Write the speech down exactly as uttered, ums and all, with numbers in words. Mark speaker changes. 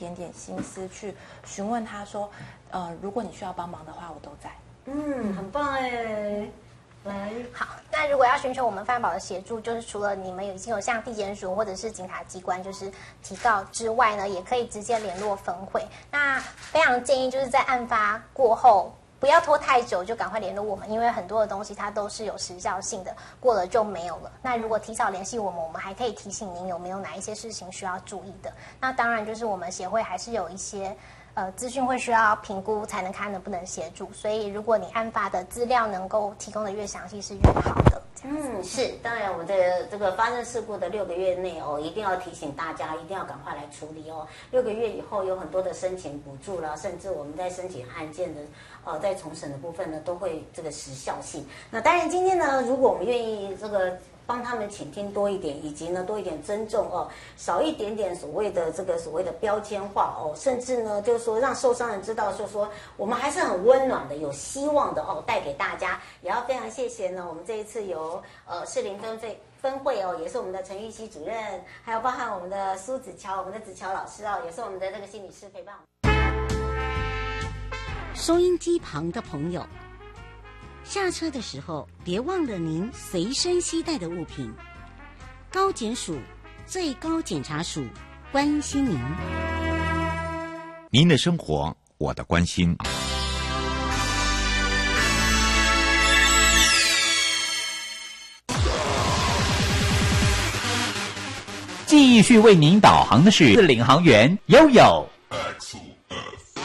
Speaker 1: 点点心思去询问他说，呃，如果你需要帮忙的话，我都在。
Speaker 2: 嗯，很棒哎。来，
Speaker 3: 好，那如果要寻求我们犯保的协助，就是除了你们已经有向地检署或者是警察机关就是提告之外呢，也可以直接联络分会。那非常建议就是在案发过后，不要拖太久，就赶快联络我们，因为很多的东西它都是有时效性的，过了就没有了。那如果提早联系我们，我们还可以提醒您有没有哪一些事情需要注意的。那当然就是我们协会还是有一些呃，资讯会需要评估才能看能不能协助，所以如果你案发的资料能够提供的越详细是越好的。
Speaker 2: 嗯，是，当然我们的这个发生事故的六个月内哦，一定要提醒大家，一定要赶快来处理哦。六个月以后有很多的申请补助啦，甚至我们在申请案件的呃在重审的部分呢，都会这个时效性。那当然今天呢，如果我们愿意这个帮他们倾听多一点，以及呢多一点尊重哦，少一点点所谓的这个所谓的标签化哦，甚至呢就是说让受伤人知道，就是说我们还是很温暖的、有希望的哦，带给大家。也要非常谢谢呢，我们这一次由呃士林分会分会哦，也是我们的陈玉熙主任，还有包含我们的苏子乔、我们的子乔老师哦，也是我们的这个心理师陪伴我们。
Speaker 4: 收音机旁的朋友，下车的时候别忘了您随身携带的物品。高检署最高检察署关心您。
Speaker 5: 您的生活，我的关心。
Speaker 6: 继续为您导航的是领航员悠悠。